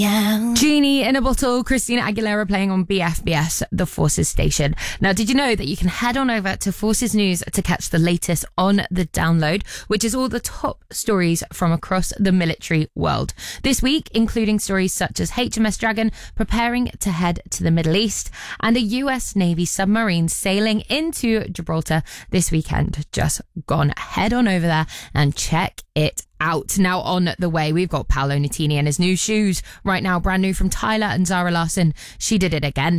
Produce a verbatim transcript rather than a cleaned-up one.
Yeah. Genie in a Bottle, Christina Aguilera playing on B F B S, the Forces station. Now, did you know that you can head on over to Forces News to catch the latest on the download, which is all the top stories from across the military world. This week, including stories such as H M S Dragon preparing to head to the Middle East and a U S Navy submarine sailing into Gibraltar this weekend. Just gone. Head on over there and check it out. Now on the way, we've got Paolo Nutini and his new shoes right now, brand new from Tyler and Zara Larson. She did it again.